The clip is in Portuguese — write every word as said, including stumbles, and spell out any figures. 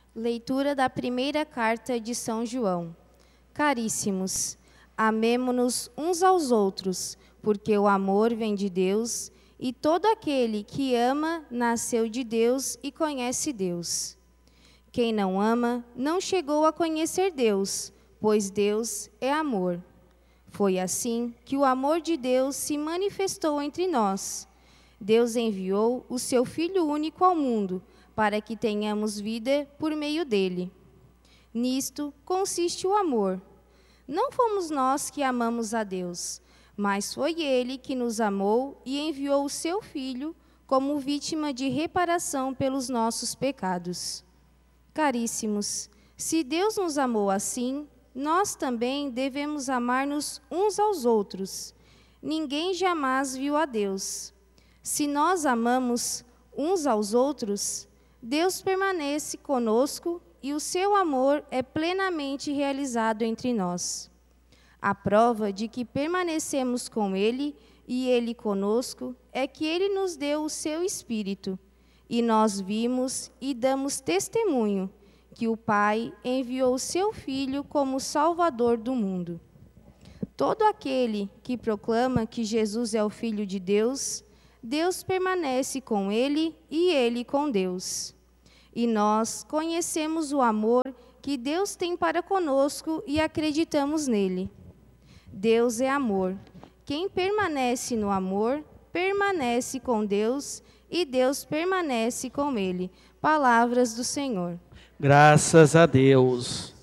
Leitura da primeira carta de São João. Caríssimos, amemo-nos uns aos outros, porque o amor vem de Deus, e todo aquele que ama nasceu de Deus e conhece Deus. Quem não ama não chegou a conhecer Deus, pois Deus é amor. Foi assim que o amor de Deus se manifestou entre nós. Deus enviou o seu Filho único ao mundo, para que tenhamos vida por meio dele. Nisto consiste o amor. Não fomos nós que amamos a Deus, mas foi Ele que nos amou e enviou o seu Filho como vítima de reparação pelos nossos pecados. Caríssimos, se Deus nos amou assim, nós também devemos amar-nos uns aos outros. Ninguém jamais viu a Deus. Se nós amamos uns aos outros, Deus permanece conosco e o seu amor é plenamente realizado entre nós. A prova de que permanecemos com Ele e Ele conosco é que Ele nos deu o seu Espírito, e nós vimos e damos testemunho que o Pai enviou o seu Filho como Salvador do mundo. Todo aquele que proclama que Jesus é o Filho de Deus, Deus permanece com ele e ele com Deus. E nós conhecemos o amor que Deus tem para conosco e acreditamos nele. Deus é amor. Quem permanece no amor, permanece com Deus e Deus permanece com ele. Palavras do Senhor. Graças a Deus.